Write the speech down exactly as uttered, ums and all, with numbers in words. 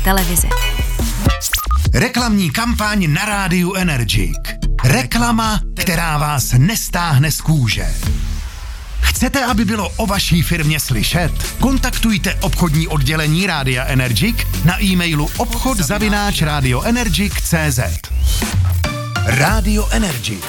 televize. Reklamní kampaň na rádiu Energik. Reklama, která vás nestáhne z kůže. Chcete, aby bylo o vaší firmě slyšet? Kontaktujte obchodní oddělení Rádia Energik na e-mailu obchod zavináč radioenergic tečka cé zet. Rádio Energik.